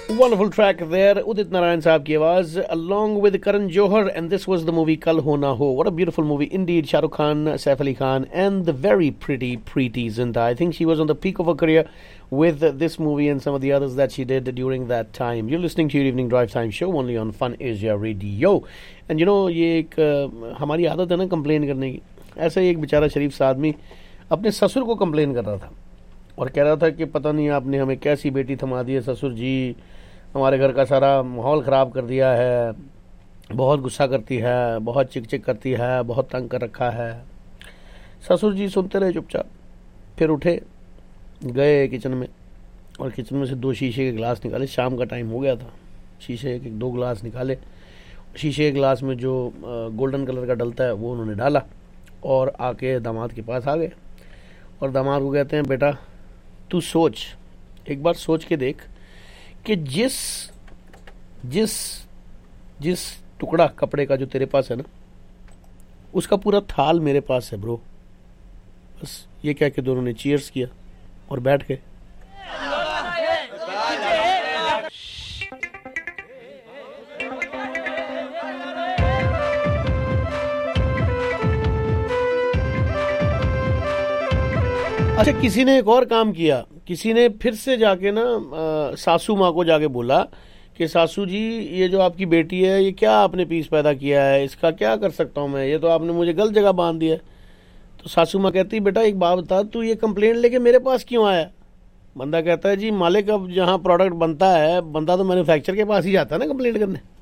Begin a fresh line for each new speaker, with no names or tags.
Wonderful track there, Udit Narayan साहब की आवाज along with Karan Johar, and this was the movie Kal Ho Na Ho. What a beautiful movie indeed. Shah Rukh Khan, Saif Ali Khan, and the very pretty Preeti Zinta. I think she was on the peak of her career with this movie and some of the others that she did during that time. You're listening to your evening drive time show only on Fun Asia Radio. And you know, ये एक हमारी आदत है ना complain करने की. ऐसा ही एक बेचारा शरीफ सा आदमी अपने ससुर को कंप्लेन कर रहा था और कह रहा था कि पता नहीं आपने हमें कैसी बेटी थमा दी है ससुर जी, हमारे घर का सारा माहौल ख़राब कर दिया है, बहुत गुस्सा करती है, बहुत चिक चिक करती है, बहुत तंग कर रखा है। ससुर जी सुनते रहे चुपचाप, फिर उठे, गए किचन में और किचन में से 2 शीशे के गिलास निकाले। शाम का टाइम हो गया था, शीशे के 2 गिलास निकाले, शीशे के गिलास में जो गोल्डन कलर का डलता है वो उन्होंने डाला और आके दामाद के पास आ गए और दामाद को कहते हैं, बेटा तू सोच, एक बार सोच के देख कि जिस जिस जिस टुकड़ा कपड़े का जो तेरे पास है ना, उसका पूरा थाल मेरे पास है ब्रो। बस ये कह के दोनों ने चीयर्स किया और बैठ गए। अच्छा, किसी ने एक और काम किया, किसी ने फिर से जाके ना सासू माँ को जाके बोला कि सासू जी ये जो आपकी बेटी है ये क्या आपने पीस पैदा किया है, इसका क्या कर सकता हूँ मैं, ये तो आपने मुझे गलत जगह बांध दिया है। तो सासू माँ कहती, बेटा एक बात बता, तू ये कंप्लेंट लेके मेरे पास क्यों आया? बंदा कहता है, जी मालिक अब जहाँ प्रोडक्ट बनता है, बंदा तो मैन्युफैक्चर के पास ही जाता है ना कंप्लेंट करने।